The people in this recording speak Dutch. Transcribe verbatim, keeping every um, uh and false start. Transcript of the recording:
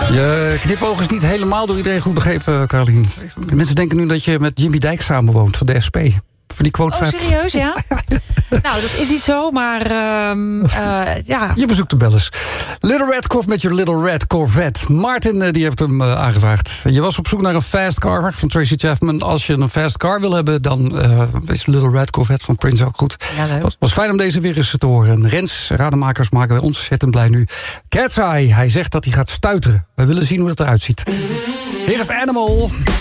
Je knipoog is niet helemaal door iedereen goed begrepen, Carlien. Mensen denken nu dat je met Jimmy Dijk samenwoont van de S P. Voor die quote oh, serieus, ja? Nou, dat is niet zo, maar um, uh, ja. Je bezoekt hem wel eens. Little Red Corvette met je Little Red Corvette. Martin uh, die heeft hem uh, aangevraagd. Je was op zoek naar een fast car van Tracy Chapman. Als je een fast car wil hebben, dan uh, is Little Red Corvette van Prince ook goed. Ja, leuk. Het was fijn om deze weer eens te horen. Rens, rademakers maken wij ontzettend blij nu. Cat's Eye, hij zegt dat hij gaat stuiteren. We willen zien hoe het eruit ziet. Hier is Animal.